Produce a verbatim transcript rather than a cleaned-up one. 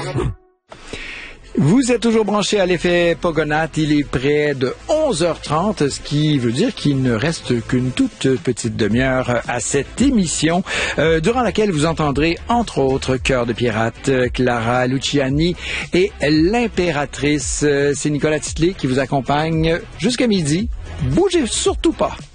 Vous êtes toujours branché à l'effet Pogonath. Il est près de onze heures trente, ce qui veut dire qu'il ne reste qu'une toute petite demi-heure à cette émission, euh, durant laquelle vous entendrez, entre autres, Cœur de pirate, Clara Luciani et l'Impératrice. C'est Nicolas Titley qui vous accompagne jusqu'à midi. Bougez surtout pas.